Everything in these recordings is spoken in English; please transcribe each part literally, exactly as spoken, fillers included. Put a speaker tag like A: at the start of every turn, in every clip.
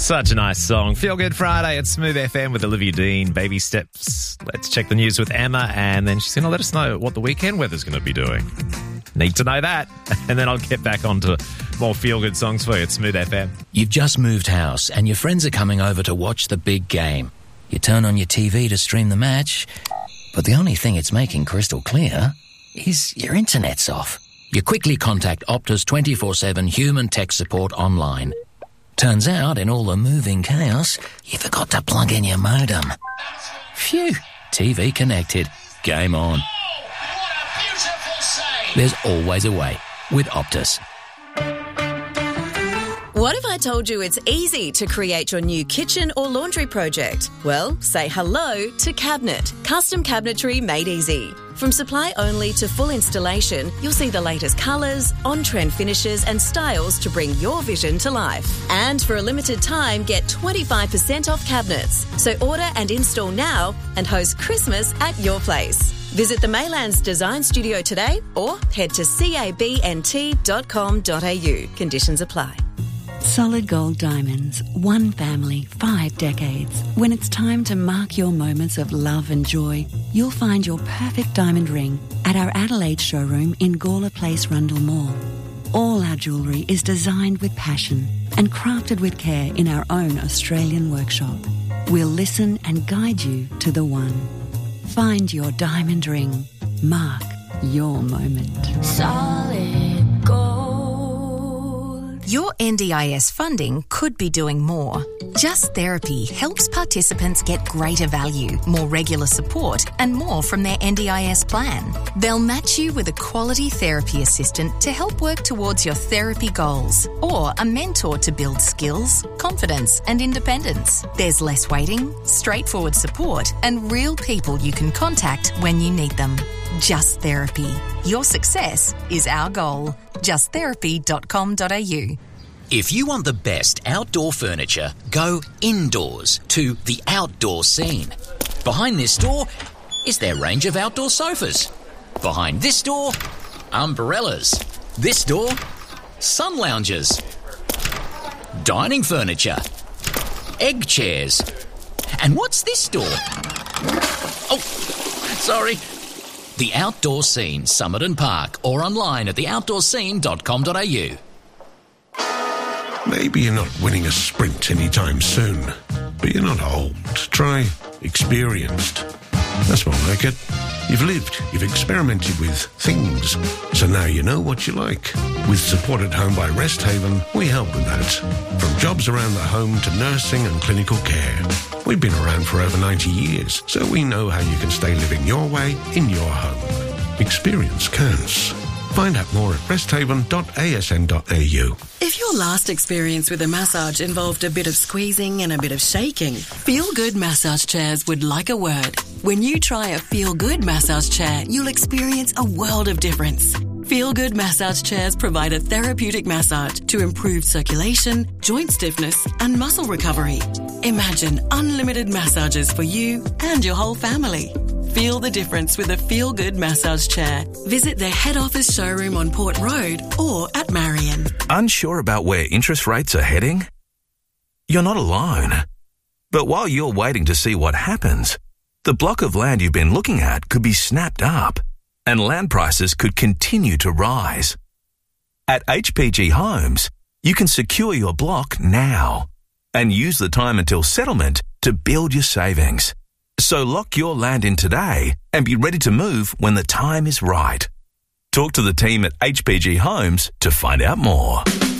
A: Such a nice song. Feel Good Friday at Smooth F M with Olivia Dean. Baby steps. Let's check the news with Emma, and then she's going to let us know what the weekend weather's going to be doing. Need to know that. And then I'll get back onto more feel-good songs for you at Smooth F M.
B: You've just moved house and your friends are coming over to watch the big game. You turn on your T V to stream the match, but the only thing it's making crystal clear is your internet's off. You quickly contact Optus twenty-four seven human tech support online. Turns out, in all the moving chaos, you forgot to plug in your modem. Phew, T V connected. Game on. There's always a way with Optus.
C: What if I told you it's easy to create your new kitchen or laundry project? Well, say hello to Cabinet. Custom cabinetry made easy. From supply only to full installation, you'll see the latest colours, on-trend finishes and styles to bring your vision to life. And for a limited time, get twenty-five percent off cabinets. So order and install now and host Christmas at your place. Visit the Maylands Design Studio today or head to cabnt dot com dot a u. Conditions apply.
D: Solid Gold Diamonds, one family, five decades. When it's time to mark your moments of love and joy, you'll find your perfect diamond ring at our Adelaide showroom in Gawler Place, Rundle Mall. All our jewellery is designed with passion and crafted with care in our own Australian workshop. We'll listen and guide you to the one. Find your diamond ring. Mark your moment.
E: Solid Gold.
F: Your N D I S funding could be doing more. Just Therapy helps participants get greater value, more regular support, and more from their N D I S plan. They'll match you with a quality therapy assistant to help work towards your therapy goals, or a mentor to build skills, confidence, and independence. There's less waiting, straightforward support, and real people you can contact when you need them. Just Therapy. Your success is our goal. just therapy dot com dot a u.
B: If you want the best outdoor furniture, go indoors to The Outdoor Scene. Behind this door is their range of outdoor sofas. Behind this door, umbrellas. This door, sun loungers. Dining furniture. Egg chairs. And what's this door? Oh, sorry. The Outdoor Scene, Summit and Park, or online at the outdoor scene dot com dot a u.
G: Maybe you're not winning a sprint anytime soon, but you're not old. Try experienced. That's more like it. You've lived, you've experimented with things, so now you know what you like. With Support at Home by Rest Haven, we help with that. From jobs around the home to nursing and clinical care. We've been around for over ninety years, so we know how you can stay living your way in your home. Experience counts. Find out more at rest haven dot a s n dot a u.
H: If your last experience with a massage involved a bit of squeezing and a bit of shaking, Feel Good Massage Chairs would like a word. When you try a Feel Good massage chair, you'll experience a world of difference. Feel Good Massage Chairs provide a therapeutic massage to improve circulation, joint stiffness, and muscle recovery. Imagine unlimited massages for you and your whole family. Feel the difference with a Feel Good massage chair. Visit their head office showroom on Port Road or at Marion.
I: Unsure about where interest rates are heading? You're not alone. But while you're waiting to see what happens, the block of land you've been looking at could be snapped up and land prices could continue to rise. At H P G Homes, you can secure your block now and use the time until settlement to build your savings. So lock your land in today and be ready to move when the time is right. Talk to the team at H P G Homes to find out more.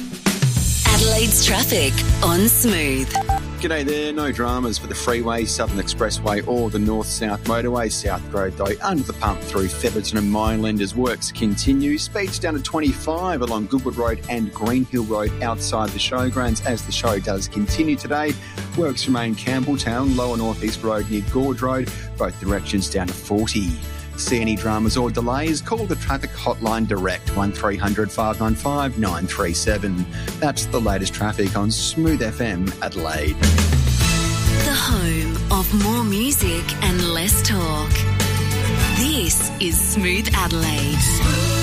C: Adelaide's traffic on Smooth.
J: G'day there, no dramas for the freeway, Southern Expressway or the North-South Motorway. South Road though, under the pump through Featherton and Mineland as works continue. Speeds down to twenty-five along Goodwood Road and Greenhill Road outside the showgrounds as the show does continue today. Works remain Campbelltown, Lower North East Road near Gorge Road, both directions down to forty. See any dramas or delays, call the traffic hotline direct, one three hundred five nine five nine three seven. That's the latest traffic on Smooth F M Adelaide.
C: The home of more music and less talk. This is Smooth Adelaide.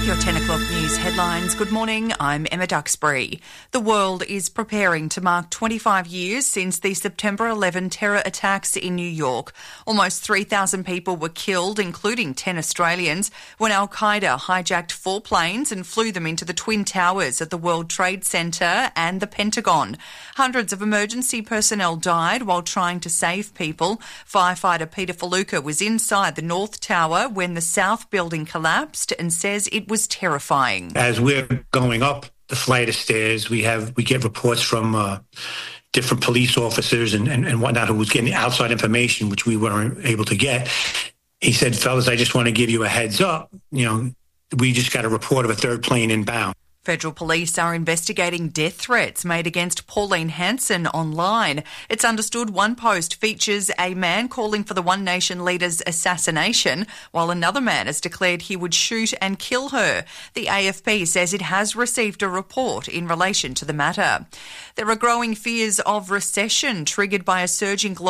K: your ten o'clock news headlines. Good morning, I'm Emma Duxbury. The world is preparing to mark twenty-five years since the September eleventh terror attacks in New York. Almost three thousand people were killed, including ten Australians, when Al-Qaeda hijacked four planes and flew them into the Twin Towers at the World Trade Center and the Pentagon. Hundreds of emergency personnel died while trying to save people. Firefighter Peter Faluka was inside the North Tower when the South building collapsed and says it was terrifying.
L: As we're going up the flight of stairs, we have we get reports from uh, different police officers and, and, and whatnot who was getting outside information, which we weren't able to get. He said, fellas, I just want to give you a heads up. You know, we just got a report of a third plane inbound.
K: Federal police are investigating death threats made against Pauline Hanson online. It's understood one post features a man calling for the One Nation leader's assassination, while another man has declared he would shoot and kill her. The A F P says it has received a report in relation to the matter. There are growing fears of recession triggered by a surging global